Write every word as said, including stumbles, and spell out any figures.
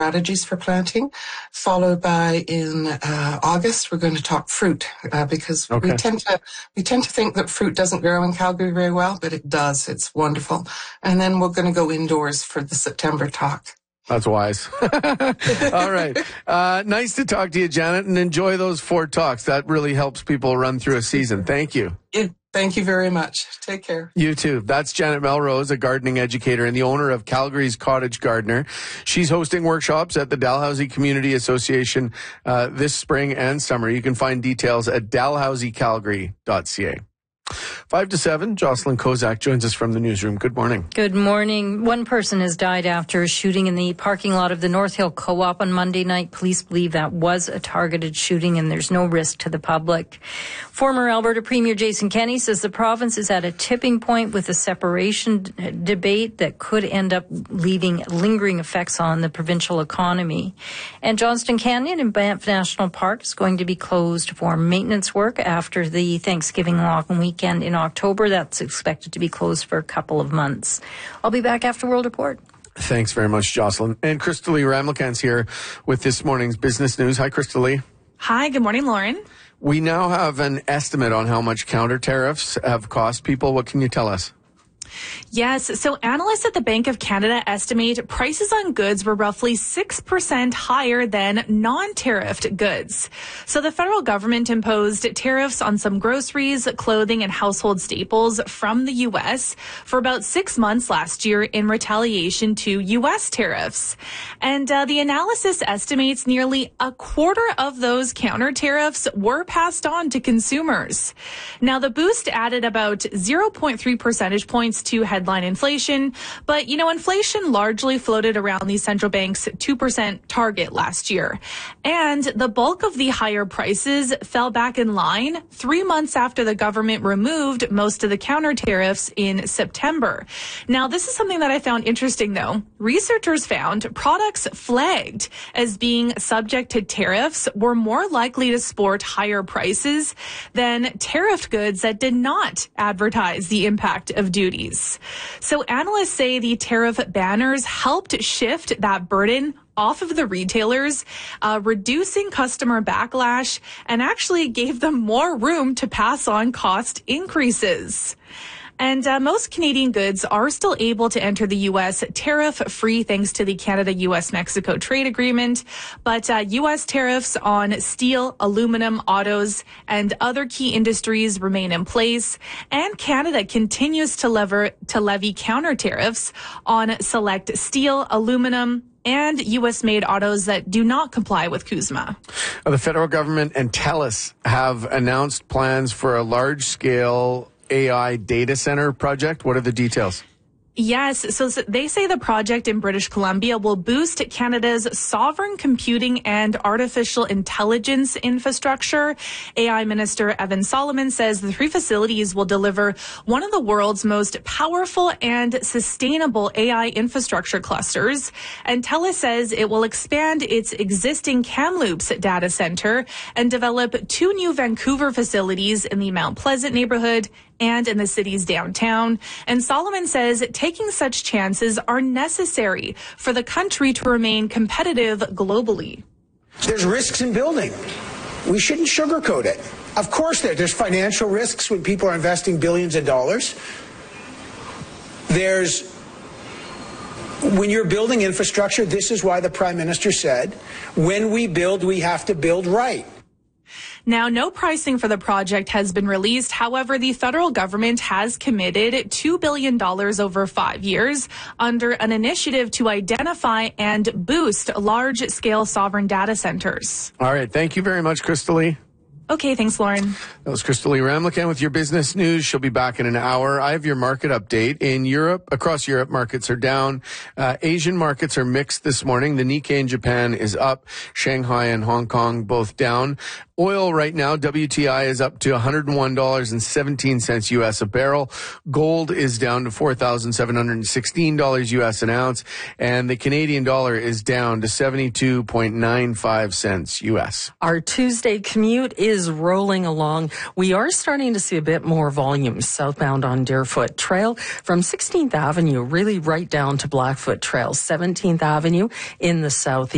strategies for planting, followed by in uh, August we're going to talk fruit uh, because okay. we tend to we tend to think that fruit doesn't grow in Calgary very well, but it does. It's wonderful. And then we're going to go indoors for the September talk. That's wise. All right. Uh, nice to talk to you, Janet, and enjoy those four talks. That really helps people run through a season. Thank you. It, thank you very much. Take care. You too. That's Janet Melrose, a gardening educator and the owner of Calgary's Cottage Gardener. She's hosting workshops at the Dalhousie Community Association uh, this spring and summer. You can find details at dalhousie calgary dot c a. Five to seven, Jocelyn Kozak joins us from the newsroom. Good morning. Good morning. One person has died after a shooting in the parking lot of the North Hill Co-op on Monday night. Police believe that was a targeted shooting and there's no risk to the public. Former Alberta Premier Jason Kenney says the province is at a tipping point with a separation d- debate that could end up leaving lingering effects on the provincial economy. And Johnston Canyon in Banff National Park is going to be closed for maintenance work after the Thanksgiving long weekend in October. That's expected to be closed for a couple of months. I'll be back after World Report. Thanks very much, Jocelyn. And Crystalie Ramlickan's here with this morning's business news. Hi, Crystalie. Hi, good morning, Lauren. We now have an estimate on how much counter tariffs have cost people. What can you tell us? Yes. So analysts at the Bank of Canada estimate prices on goods were roughly six percent higher than non-tariffed goods. So the federal government imposed tariffs on some groceries, clothing, and household staples from the U S for about six months last year in retaliation to U S tariffs. And uh, the analysis estimates nearly a quarter of those counter tariffs were passed on to consumers. Now, the boost added about zero point three percentage points to headline inflation. But, you know, inflation largely floated around the central bank's two percent target last year. And the bulk of the higher prices fell back in line three months after the government removed most of the counter tariffs in September. Now, this is something that I found interesting, though. Researchers found products flagged as being subject to tariffs were more likely to sport higher prices than tariffed goods that did not advertise the impact of duties. So analysts say the tariff banners helped shift that burden off of the retailers, uh, reducing customer backlash, and actually gave them more room to pass on cost increases. And uh, most Canadian goods are still able to enter the U S tariff-free thanks to the Canada-U S Mexico trade agreement. But uh, U S tariffs on steel, aluminum, autos, and other key industries remain in place. And Canada continues to, lever, to levy counter tariffs on select steel, aluminum, and U S-made autos that do not comply with CUSMA. The federal government and TELUS have announced plans for a large-scale A I data center project. What are the details? Yes. So they say the project in British Columbia will boost Canada's sovereign computing and artificial intelligence infrastructure. A I Minister Evan Solomon says the three facilities will deliver one of the world's most powerful and sustainable A I infrastructure clusters. And TELUS says it will expand its existing Kamloops data center and develop two new Vancouver facilities in the Mount Pleasant neighborhood and in the city's downtown. And Solomon says taking such chances are necessary for the country to remain competitive globally. There's risks in building. We shouldn't sugarcoat it. Of course there, there's financial risks when people are investing billions of dollars. There's, when you're building infrastructure, this is why the Prime Minister said, when we build, we have to build right. Now, no pricing for the project has been released. However, the federal government has committed two billion dollars over five years under an initiative to identify and boost large-scale sovereign data centers. All right. Thank you very much, Crystalie. Okay, thanks, Lauren. That was Crystalie Ramlickan with your business news. She'll be back in an hour. I have your market update. In Europe, across Europe, markets are down. Uh, Asian markets are mixed this morning. The Nikkei in Japan is up. Shanghai and Hong Kong both down. Oil right now, W T I is up to one hundred one dollars and seventeen cents U S a barrel. Gold is down to four thousand seven hundred sixteen dollars U S an ounce. And the Canadian dollar is down to seventy-two point nine five cents U S. Our Tuesday commute is rolling along. We are starting to see a bit more volume southbound on Deerfoot Trail from sixteenth Avenue, really right down to Blackfoot Trail, seventeenth Avenue in the southeast.